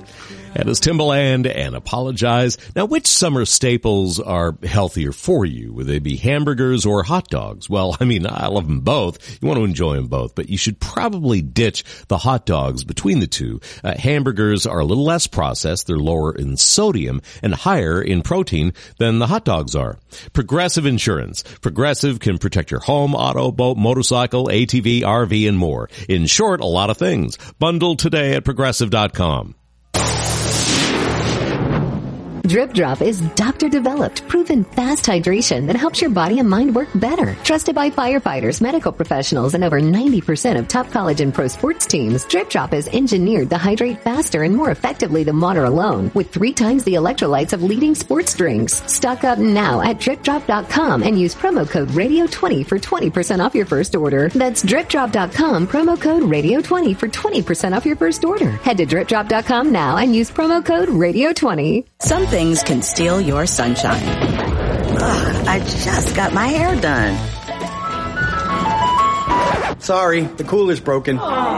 And it's Timbaland and Apologize. Now, which summer staples are healthier for you? Would they be hamburgers or hot dogs? Well, I mean, I love them both. You want to enjoy them both, but you should probably ditch the hot dogs between the two. Hamburgers are a little less processed. They're lower in sodium and higher in protein than the hot dogs are. Progressive Insurance. Progressive can protect your home, auto, boat, motorcycle, ATV, RV, and more. In short, a lot of things. Bundle today at Progressive.com. Drip Drop is doctor-developed, proven fast hydration that helps your body and mind work better. Trusted by firefighters, medical professionals, and over 90% of top college and pro sports teams, Drip Drop is engineered to hydrate faster and more effectively than water alone, with 3 times the electrolytes of leading sports drinks. Stock up now at DripDrop.com and use promo code Radio20 for 20% off your first order. That's DripDrop.com, promo code Radio20 for 20% off your first order. Head to DripDrop.com now and use promo code Radio20. Some things can steal your sunshine. Ugh, I just got my hair done. Sorry, the cooler's broken.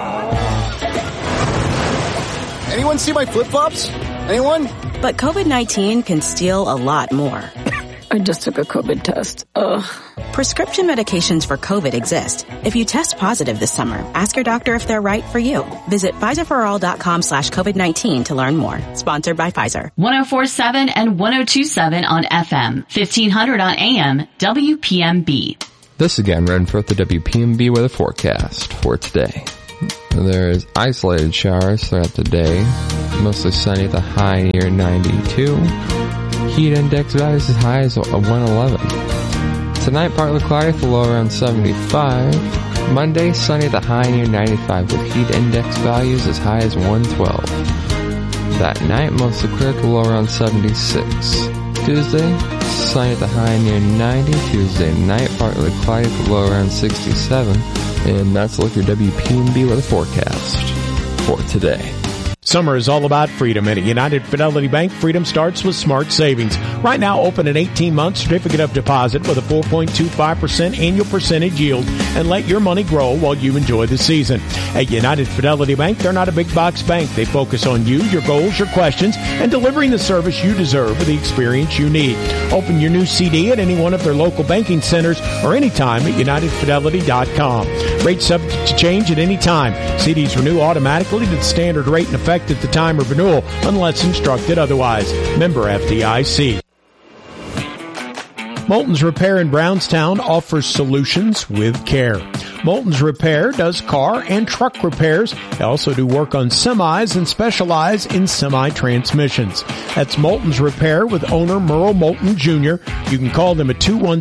Anyone see my flip-flops? Anyone? But COVID-19 can steal a lot more. I just took a COVID test. Ugh. Prescription medications for COVID exist. If you test positive this summer, ask your doctor if they're right for you. Visit PfizerForAll.com/COVID-19 to learn more. Sponsored by Pfizer. 104.7 and 102.7 on FM. 1500 on AM. WPMB. This again, Redford, the WPMB weather forecast for today. There's isolated showers throughout the day. Mostly sunny at the high near 92. Heat index values as high as 111. Tonight, partly cloudy with a low around 75. Monday, sunny at the high near 95 with heat index values as high as 112. That night, mostly clear with a low around 76. Tuesday, sunny at the high near 90. Tuesday night, partly cloudy with a low around 67. And that's a look at your WPMB weather forecast for today. Summer is all about freedom, and at United Fidelity Bank, freedom starts with smart savings. Right now, open an 18-month certificate of deposit with a 4.25% annual percentage yield and let your money grow while you enjoy the season. At United Fidelity Bank, they're not a big box bank. They focus on you, your goals, your questions, and delivering the service you deserve with the experience you need. Open your new CD at any one of their local banking centers or anytime at UnitedFidelity.com. Rates subject to change at any time. CDs renew automatically to the standard rate in effect at the time of renewal unless instructed otherwise. Member FDIC. Moulton's Repair in Brownstown offers solutions with care. Moulton's Repair does car and truck repairs. They also do work on semis and specialize in semi-transmissions. That's Moulton's Repair with owner Merle Moulton Jr. You can call them at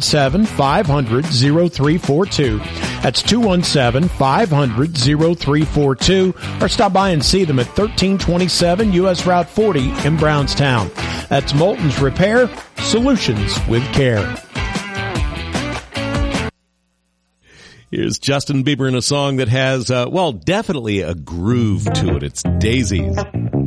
217-500-0342. That's 217-500-0342. Or stop by and see them at 1327 U.S. Route 40 in Brownstown. That's Moulton's Repair, solutions with care. Here's Justin Bieber in a song that has, definitely a groove to it. It's Daisies.